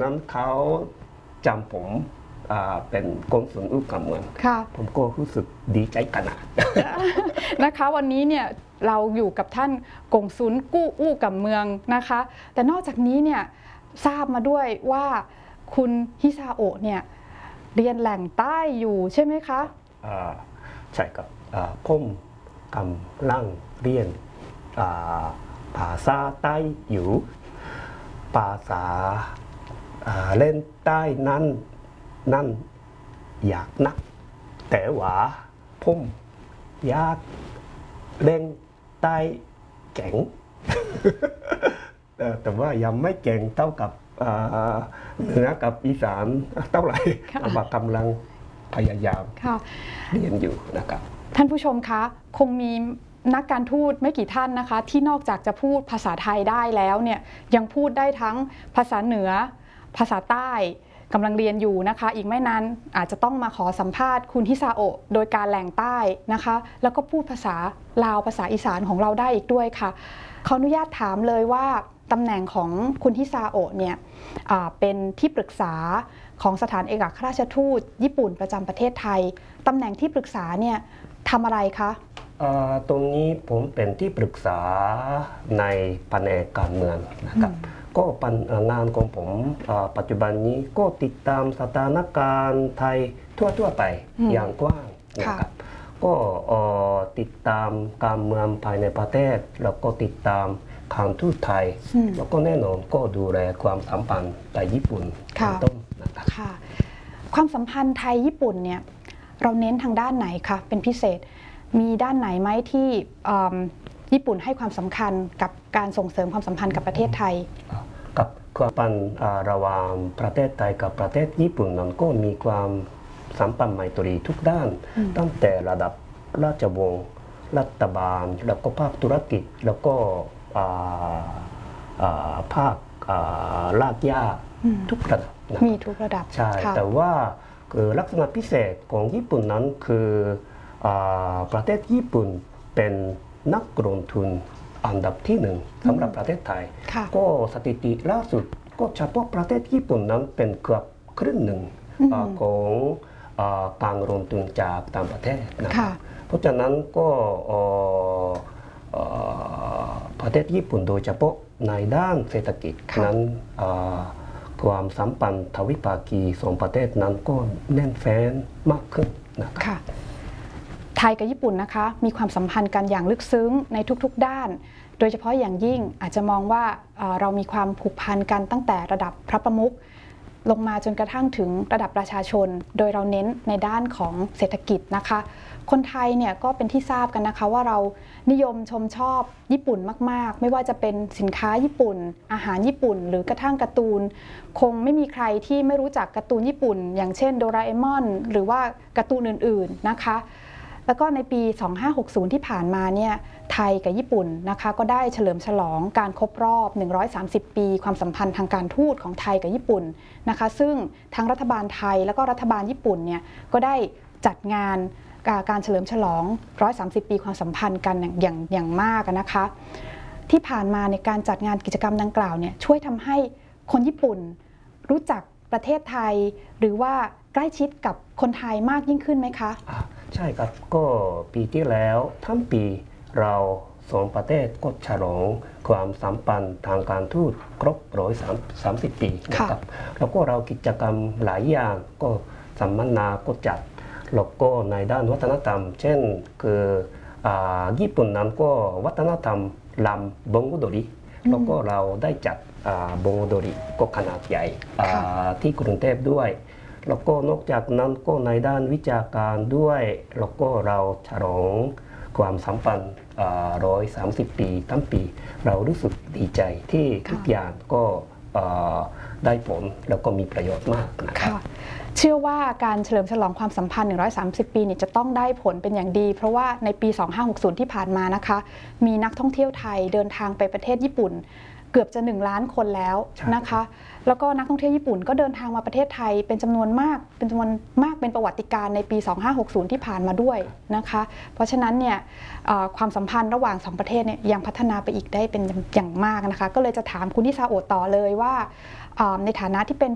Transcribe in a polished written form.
นั้นเขาจำผมเป็นกงสุลอู้กับเมืองผมก็รู้สึกดีใจขนาดนะคะวันนี้เนี่ยเราอยู่กับท่านกงสุลอู้กับเมืองนะคะแต่นอกจากนี้เนี่ยทราบมาด้วยว่าคุณฮิซาโอะเนี่ยเรียนแหล่งใต้อยู่ใช่ไหมคะใช่ครับผมกำลังเรียนภาษาใต้อยู่ภาษาเล่นใต้นั้นอยากนักแต่ว่าผมอยากเล่นใต้เก่ง แต่ว่ายังไม่เก่งเท่ากับเหนือกับอีสานเท่าไหร่แต่ว่ากำลังพยายามเรียนอยู่นะครับท่านผู้ชมคะคงมีนักการทูตไม่กี่ท่านนะคะที่นอกจากจะพูดภาษาไทยได้แล้วเนี่ยยังพูดได้ทั้งภาษาเหนือภาษาใต้กำลังเรียนอยู่นะคะอีกไม่นานอาจจะต้องมาขอสัมภาษณ์คุณฮิซาโอะโดยการแหล่งใต้นะคะแล้วก็พูดภาษาลาวภาษาอีสานของเราได้อีกด้วยค่ะขออนุญาตถามเลยว่าตำแหน่งของคุณฮิซาโอะเนี่ยเป็นที่ปรึกษาของสถานเอกอัครราชทูตญี่ปุ่นประจำประเทศไทยตำแหน่งที่ปรึกษาเนี่ยทำอะไรคะตรงนี้ผมเป็นที่ปรึกษาในแผนกการเมืองนะครับก็งานของผมปัจจุบันนี้ก็ติดตามสถานการณ์ไทยทั่วไปอย่างกว้างนะครับก็ติดตามการเมืองภายในประเทศแล้วก็ติดตามการทูตไทยแล้วก็แน่นอนก็ดูแลความสัมพันธ์ไทยญี่ปุ่นเป็นต้นนะครับความสัมพันธ์ไทยญี่ปุ่นเนี่ยเราเน้นทางด้านไหนคะเป็นพิเศษมีด้านไหนไหมที่ญี่ปุ่นให้ความสำคัญกับการส่งเสริมความสัมพันธ์กับประเทศไทยกับความสัมพันธ์ระหว่างประเทศไทยกับประเทศญี่ปุ่นนั้นก็มีความสัมพันธ์ไมตรีทุกด้านตั้งแต่ระดับราชวงศ์รัฐบาลแล้วก็ภาคธุรกิจแล้วก็ภาครากหญ้าทุกระดับมีทุกระดับใช่แต่ว่าลักษณะพิเศษของญี่ปุ่นนั้นคือประเทศญี่ปุ่นเป็นนักลงทุนอันดับที่หนึ่งสำหรับประเทศไทยก็สถิติล่าสุดก็เฉพาะประเทศญี่ปุ่นนั้นเป็นเกือบครึ่งหนึ่งของการลงทุนจากต่างประเทศนะครับเพราะฉะนั้นก็ประเทศญี่ปุ่นโดยเฉพาะในด้านเศรษฐกิจนั้นความสัมพันธ์ทวิภาคีสองประเทศนั้นก็แน่นแฟ้นมากขึ้นนะครับไทยกับญี่ปุ่นนะคะมีความสัมพันธ์กันอย่างลึกซึ้งในทุกๆด้านโดยเฉพาะอย่างยิ่งอาจจะมองว่าเรามีความผูกพันกันตั้งแต่ระดับพระประมุขลงมาจนกระทั่งถึงระดับประชาชนโดยเราเน้นในด้านของเศรษฐกิจนะคะคนไทยเนี่ยก็เป็นที่ทราบกันนะคะว่าเรานิยมชมชอบญี่ปุ่นมากๆไม่ว่าจะเป็นสินค้าญี่ปุ่นอาหารญี่ปุ่นหรือกระทั่งการ์ตูนคงไม่มีใครที่ไม่รู้จักการ์ตูนญี่ปุ่นอย่างเช่นโดราเอมอนหรือว่าการ์ตูนอื่นๆนะคะแล้วก็ในปี 2560 ที่ผ่านมาเนี่ยไทยกับญี่ปุ่นนะคะก็ได้เฉลิมฉลองการครบรอบ130 ปีความสัมพันธ์ทางการทูตของไทยกับญี่ปุ่นนะคะซึ่งทั้งรัฐบาลไทยแล้วก็รัฐบาลญี่ปุ่นเนี่ยก็ได้จัดงานการเฉลิมฉลอง130 ปีความสัมพันธ์กันอย่างมากนะคะที่ผ่านมาในการจัดงานกิจกรรมดังกล่าวเนี่ยช่วยทำให้คนญี่ปุ่นรู้จักประเทศไทยหรือว่าใกล้ชิดกับคนไทยมากยิ่งขึ้นไหมคะใช่ครับก็ปีที่แล้วทั้งปีเราสองประเทศก็ฉลองความสัมพันธ์ทางการทูตครบ130 ปีนะครับแล้วก็เรากิจกรรมหลายอย่างก็สัมมนาก็จัดแล้วก็ในด้านวัฒนธรรมเช่นคือญี่ปุ่นนั้นก็วัฒนธรรมลำบงโกโดริแล้วก็เราได้จัดบงโกโดริก็ขนาดใหญ่ที่กรุงเทพด้วยแล้วก็นอกจากนั้นก็ในด้านวิชาการด้วยแล้วก็เราฉลองความสัมพันธ์130 ปีทั้งปีเรารู้สึกดีใจที่ทุกอย่างก็ได้ผลแล้วก็มีประโยชน์มากนะครับเชื่อว่าการเฉลิมฉลองความสัมพันธ์130 ปีนี่จะต้องได้ผลเป็นอย่างดีเพราะว่าในปี 2560 ที่ผ่านมานะคะมีนักท่องเที่ยวไทยเดินทางไปประเทศญี่ปุ่นเกือบจะ1 ล้านคนแล้วนะคะแล้วก็นักท่องเที่ยวญี่ปุ่นก็เดินทางมาประเทศไทยเป็นจำนวนมากเป็นประวัติการณ์ในปี 2560 ที่ผ่านมาด้วยนะคะเพราะฉะนั้นเนี่ยความสัมพันธ์ระหว่าง2ประเทศเนี่ยยังพัฒนาไปอีกได้เป็นอย่างมากนะคะก็เลยจะถามคุณฮิซาโอะต่อเลยว่าในฐานะที่เป็น